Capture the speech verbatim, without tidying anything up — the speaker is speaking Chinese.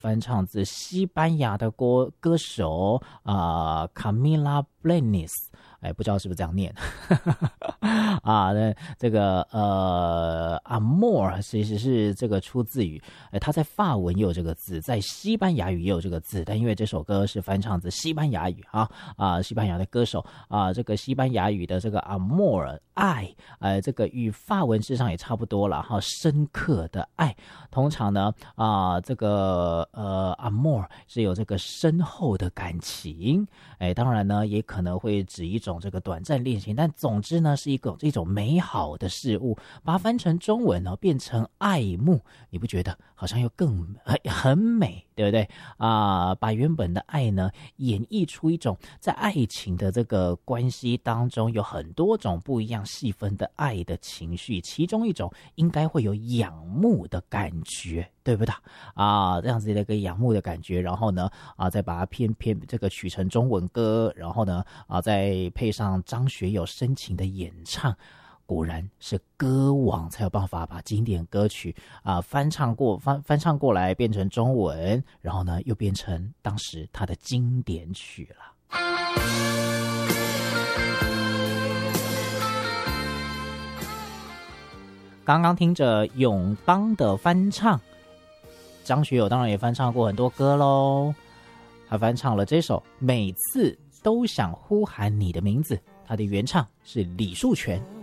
翻唱自西班牙的歌歌手啊、呃、Camila Blanes， 哎，不知道是不是这样念啊？那这个呃 Amor 其实是这个出自于，呃，它在法文也有这个字，在西班牙语也有这个字，但因为这首歌是翻唱自西班牙语啊啊，西班牙的歌手啊，这个西班牙语的这个 Amor 爱，呃，这个与法文事实上也差不多了哈，深刻的爱。通常呢啊、呃，这个呃 Amor 是有这个深厚的感情，哎，当然呢也可能会指一种这个短暂恋情，但总之呢是一个一种美好的事物。把它翻成中文呢、哦、变成爱慕，你不觉得好像又更很很美，对不对啊、呃？把原本的爱呢演绎出一种在爱情的这个关系当中有很多种不一样细分的爱的情绪，其中一种应该会有仰慕的感觉，对不对啊？这样子的一个仰慕的感觉，然后呢啊，再把它偏偏这个取成中文歌，然后呢啊，再配上张学友深情的演唱，果然是歌王才有办法把经典歌曲啊、呃、翻唱过翻翻唱过来变成中文，然后呢又变成当时他的经典曲了。刚刚听着永邦的翻唱，张学友当然也翻唱过很多歌咯，他翻唱了这首每次都想呼喊你的名字，他的原唱是李树全。